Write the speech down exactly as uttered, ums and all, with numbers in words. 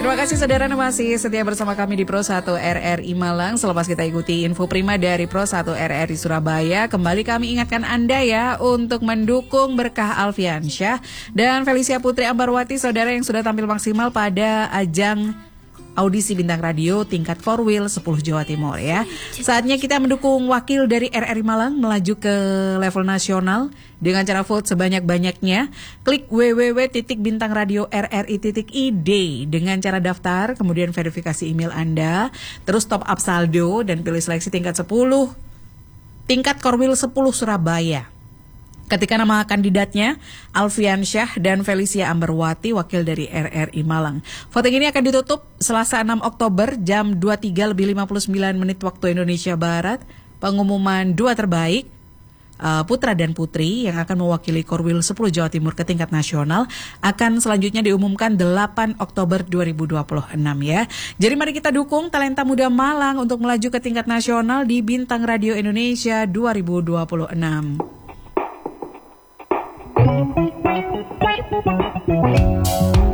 Terima kasih saudara masih setia bersama kami di Pro satu R R I Malang. Selepas kita ikuti info prima dari Pro satu R R I Surabaya, kembali kami ingatkan Anda ya untuk mendukung Berkah Alfiansyah dan Felicia Putri Ambarwati, saudara yang sudah tampil maksimal pada ajang audisi bintang radio tingkat Korwil sepuluh Jawa Timur ya. Saatnya kita mendukung wakil dari R R I Malang melaju ke level nasional dengan cara vote sebanyak-banyaknya. Klik w w w titik bintang radio r r i titik i d dengan cara daftar, kemudian verifikasi email Anda, terus top up saldo dan pilih seleksi tingkat sepuluh tingkat Korwil sepuluh Surabaya. Ketika nama kandidatnya Alfiansyah dan Felicia Ambarwati, wakil dari R R I Malang. Voting ini akan ditutup Selasa enam Oktober jam dua puluh tiga lebih lima puluh sembilan menit waktu Indonesia Barat. Pengumuman dua terbaik uh, putra dan putri yang akan mewakili Korwil sepuluh Jawa Timur ke tingkat nasional akan selanjutnya diumumkan delapan Oktober dua ribu dua puluh enam ya. Jadi mari kita dukung talenta muda Malang untuk melaju ke tingkat nasional di Bintang Radio Indonesia dua ribu dua puluh enam.